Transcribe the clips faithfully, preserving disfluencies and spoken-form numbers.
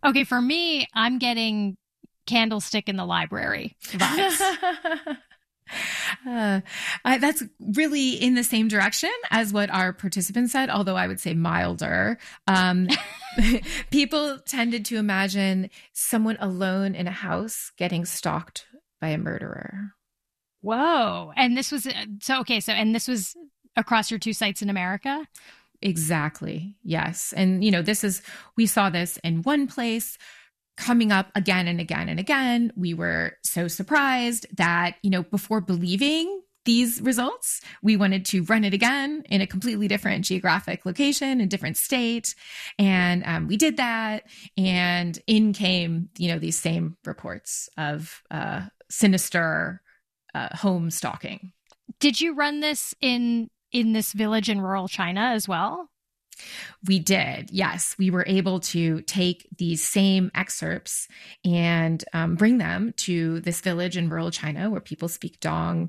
Okay, for me, I'm getting Candlestick in the Library vibes. Uh, I, that's really in the same direction as what our participants said, although I would say milder. Um, people tended to imagine someone alone in a house getting stalked by a murderer. Whoa. And this was, so, okay, so, and this was across your two sites in America? Exactly. Yes. And, you know, this is, we saw this in one place coming up again and again and again. We were so surprised that, you know, before believing these results, we wanted to run it again in a completely different geographic location, a different state. And um, we did that. And in came, you know, these same reports of uh, sinister uh, home stalking. Did you run this in in this village in rural China as well? We did. Yes. We were able to take these same excerpts and um, bring them to this village in rural China where people speak Dong.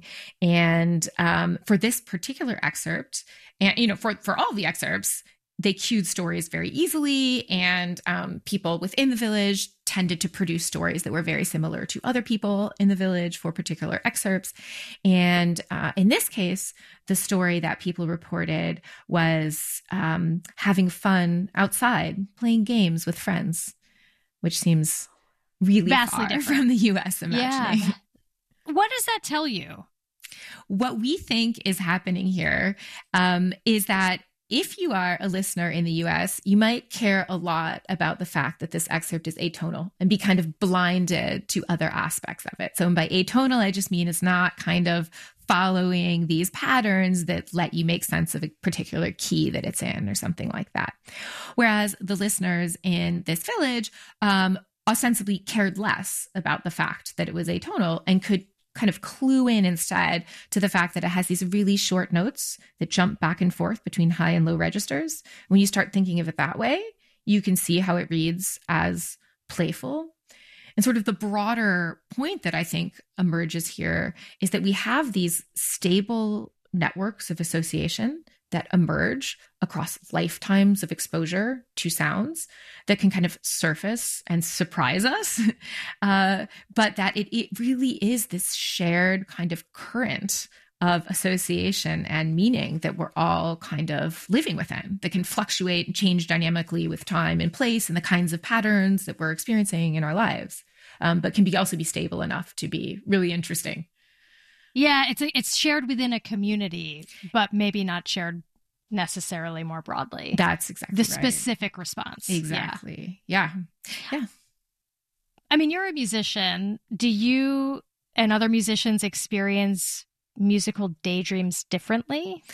And um, for this particular excerpt, and, you know, for, for all the excerpts, they cued stories very easily. And um, people within the village tended to produce stories that were very similar to other people in the village for particular excerpts. And uh, in this case, the story that people reported was um, having fun outside, playing games with friends, which seems really vastly far different from the U S imagining. Yeah. What does that tell you? What we think is happening here um, is that if you are a listener in the U S, you might care a lot about the fact that this excerpt is atonal and be kind of blinded to other aspects of it. So by atonal, I just mean it's not kind of following these patterns that let you make sense of a particular key that it's in or something like that. Whereas the listeners in this village um, ostensibly cared less about the fact that it was atonal and could kind of clue in instead to the fact that it has these really short notes that jump back and forth between high and low registers. When you start thinking of it that way, you can see how it reads as playful. And sort of the broader point that I think emerges here is that we have these stable networks of association that emerge across lifetimes of exposure to sounds that can kind of surface and surprise us. Uh, but that it, it really is this shared kind of current of association and meaning that we're all kind of living within, that can fluctuate and change dynamically with time and place and the kinds of patterns that we're experiencing in our lives, um, but can be also be stable enough to be really interesting. Yeah, it's a, it's shared within a community, but maybe not shared necessarily more broadly. That's exactly the right. Specific response. Exactly. Yeah. yeah. Yeah. I mean, you're a musician. Do you and other musicians experience musical daydreams differently?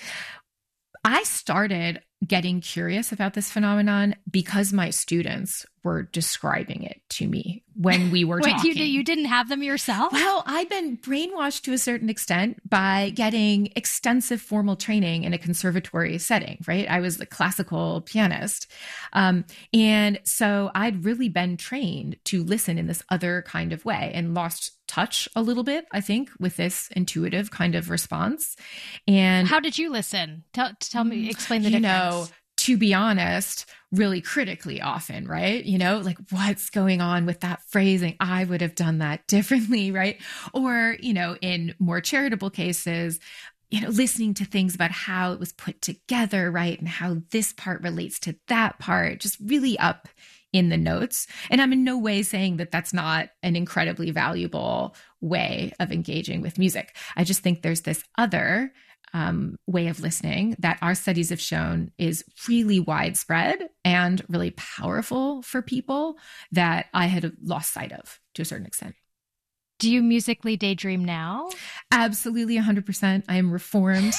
I started getting curious about this phenomenon because my students were describing it to me when we were Wait, talking. you, you didn't have them yourself? Well, I've been brainwashed to a certain extent by getting extensive formal training in a conservatory setting, right? I was a classical pianist. Um, and so I'd really been trained to listen in this other kind of way and lost touch a little bit, I think, with this intuitive kind of response. And how did you listen? Tell, tell me, explain the you difference. Know, to be honest, really critically often, right? You know, like what's going on with that phrasing? I would have done that differently, right? Or, you know, in more charitable cases, you know, listening to things about how it was put together, right? And how this part relates to that part, just really up in the notes. And I'm in no way saying that that's not an incredibly valuable way of engaging with music. I just think there's this other um, way of listening that our studies have shown is really widespread and really powerful for people that I had lost sight of to a certain extent. Do you musically daydream now? Absolutely, one hundred percent. I am reformed.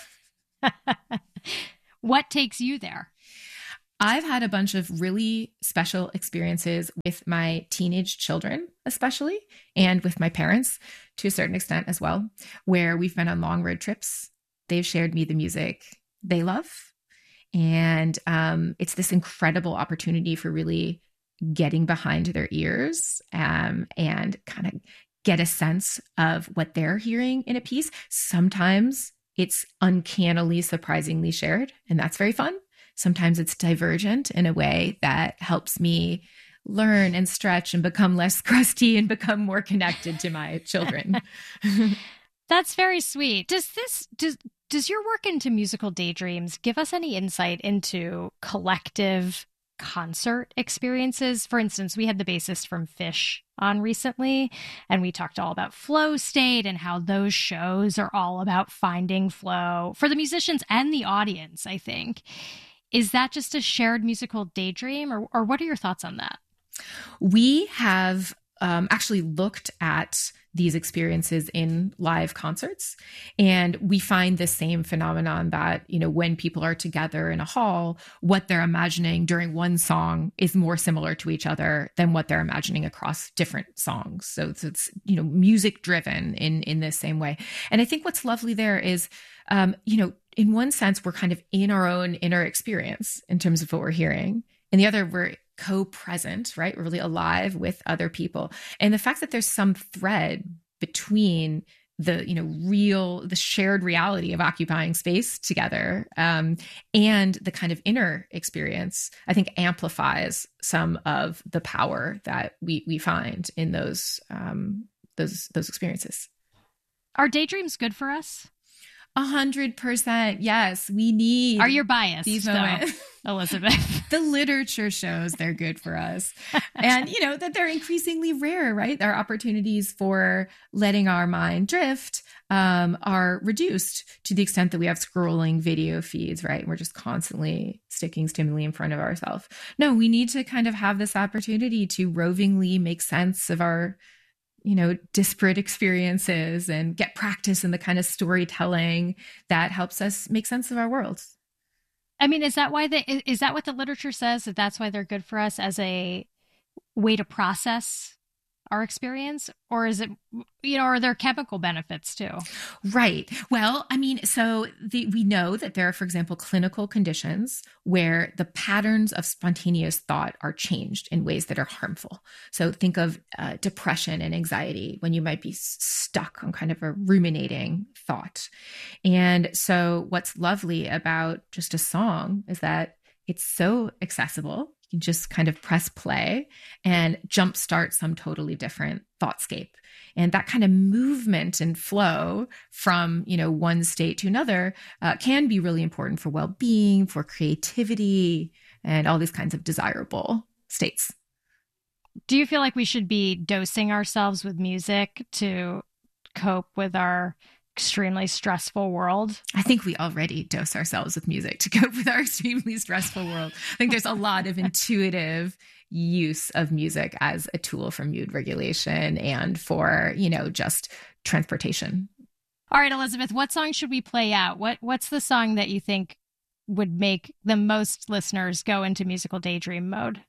What takes you there? I've had a bunch of really special experiences with my teenage children, especially, and with my parents to a certain extent as well, where we've been on long road trips. They've shared me the music they love. And um, it's this incredible opportunity for really getting behind their ears um, and kind of get a sense of what they're hearing in a piece. Sometimes it's uncannily, surprisingly shared, and that's very fun. Sometimes it's divergent in a way that helps me learn and stretch and become less crusty and become more connected to my children. That's very sweet. Does this, does, does your work into Musical Daydreams give us any insight into collective concert experiences? For instance, we had the bassist from Phish on recently, and we talked all about flow state and how those shows are all about finding flow for the musicians and the audience, I think. Is that just a shared musical daydream, or, or what are your thoughts on that? We have um, actually looked at these experiences in live concerts, and we find the same phenomenon that, you know, when people are together in a hall, what they're imagining during one song is more similar to each other than what they're imagining across different songs. So it's, it's you know, music driven in, in this same way. And I think what's lovely there is, um, you know, in one sense, we're kind of in our own inner experience in terms of what we're hearing. And the other, we're co-present, right? We're really alive with other people. And the fact that there's some thread between the, you know, real, the shared reality of occupying space together, um, and the kind of inner experience, I think amplifies some of the power that we we find in those um, those those experiences. Are daydreams good for us? A hundred percent. Yes, we need. Are you biased, these though, moments. Elizabeth? The literature shows they're good for us. And, you know, that they're increasingly rare, right? Our opportunities for letting our mind drift um, are reduced to the extent that we have scrolling video feeds, right? We're just constantly sticking stimuli in front of ourselves. No, we need to kind of have this opportunity to rovingly make sense of our, you know, disparate experiences and get practice in the kind of storytelling that helps us make sense of our world. I mean, is that why the, is that what the literature says, that that's why they're good for us as a way to process our experience? Or is it, you know, are there chemical benefits too? Right. Well, I mean, so the, we know that there are, for example, clinical conditions where the patterns of spontaneous thought are changed in ways that are harmful. So think of uh, depression and anxiety, when you might be stuck on kind of a ruminating thought. And so what's lovely about just a song is that it's so accessible. You can just kind of press play and jumpstart some totally different thoughtscape. And that kind of movement and flow from, you know, one state to another uh, can be really important for well-being, for creativity, and all these kinds of desirable states. Do you feel like we should be dosing ourselves with music to cope with our extremely stressful world? I think we already dose ourselves with music to cope with our extremely stressful world. I think there's a lot of intuitive use of music as a tool for mood regulation and for, you know, just transportation. All right, Elizabeth, what song should we play out? What What's the song that you think would make the most listeners go into musical daydream mode?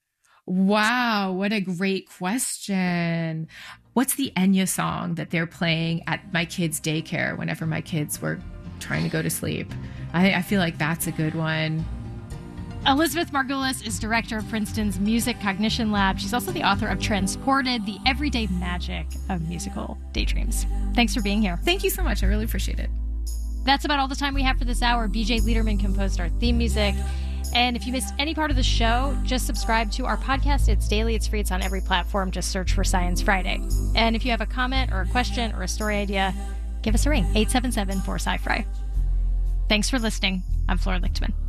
Wow, what a great question. What's the Enya song that they're playing at my kids' daycare whenever my kids were trying to go to sleep? I, I feel like that's a good one. Elizabeth Margulis is director of Princeton's Music Cognition Lab. She's also the author of Transported, the Everyday Magic of Musical Daydreams. Thanks for being here. Thank you so much. I really appreciate it. That's about all the time we have for this hour. B J Liederman composed our theme music. And if you missed any part of the show, just subscribe to our podcast. It's daily. It's free. It's on every platform. Just search for Science Friday. And if you have a comment or a question or a story idea, give us a ring, eight seven seven four sci fi. Thanks for listening. I'm Flora Lichtman.